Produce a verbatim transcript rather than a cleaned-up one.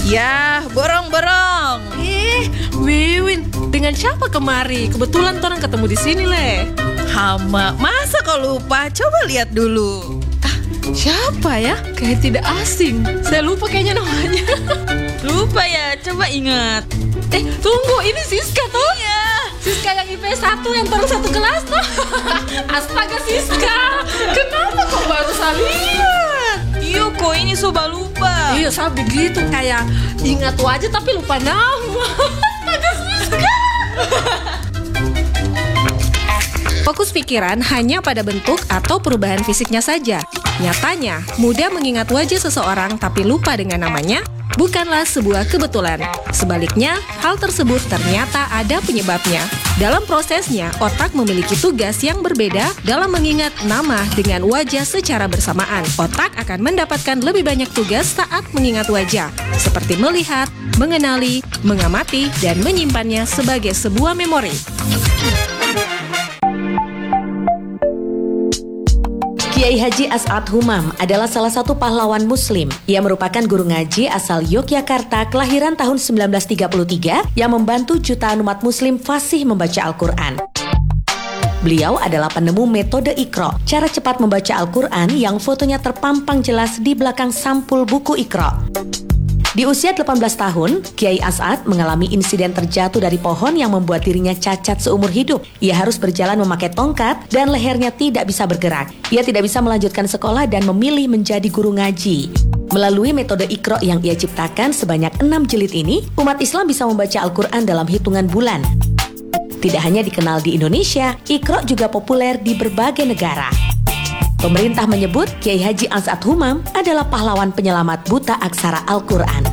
Ya, borong-borong. Eh, Wiwin, dengan siapa kemari? Kebetulan orang ketemu di sini, Le. Hama, masa kau lupa? Coba lihat dulu. Ah, siapa ya? Kayak tidak asing. Saya lupa kayaknya namanya. Lupa ya, coba ingat. Eh, tunggu, ini Siska toh? Iya. Siska yang I P S satu yang baru satu kelas toh? Astaga Siska, kenapa kok baru saya lihat? Iya kok ini soba lupa. Iya, saya begitu kayak ingat wajah tapi lupa nama. Astaga Siska. Fokus pikiran hanya pada bentuk atau perubahan fisiknya saja. Nyatanya, mudah mengingat wajah seseorang tapi lupa dengan namanya bukanlah sebuah kebetulan. Sebaliknya, hal tersebut ternyata ada penyebabnya. Dalam prosesnya, otak memiliki tugas yang berbeda dalam mengingat nama dengan wajah secara bersamaan. Otak akan mendapatkan lebih banyak tugas saat mengingat wajah, seperti melihat, mengenali, mengamati, dan menyimpannya sebagai sebuah memori. Kiai Haji As'ad Humam adalah salah satu pahlawan muslim. Ia merupakan guru ngaji asal Yogyakarta kelahiran tahun sembilan belas tiga puluh tiga yang membantu jutaan umat muslim fasih membaca Al-Quran. Beliau adalah penemu metode Iqra, cara cepat membaca Al-Quran yang fotonya terpampang jelas di belakang sampul buku Iqra. Di usia delapan belas tahun, Kiai As'ad mengalami insiden terjatuh dari pohon yang membuat dirinya cacat seumur hidup. Ia harus berjalan memakai tongkat dan lehernya tidak bisa bergerak. Ia tidak bisa melanjutkan sekolah dan memilih menjadi guru ngaji. Melalui metode Iqra yang ia ciptakan sebanyak enam jilid ini, umat Islam bisa membaca Al-Quran dalam hitungan bulan. Tidak hanya dikenal di Indonesia, Iqra juga populer di berbagai negara. Pemerintah menyebut Kiai Haji As'ad Humam adalah pahlawan penyelamat buta aksara Al-Quran.